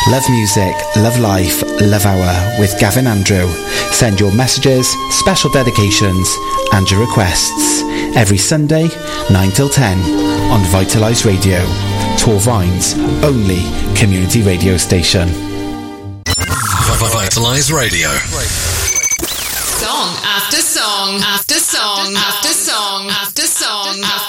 Love music, love life, love hour with Gavin Andrew. Send your messages, special dedications and your requests every Sunday 9 till 10 on Vitalise Radio, Torvine's only community radio station. Vitalise Radio. Song after song after song after song after song after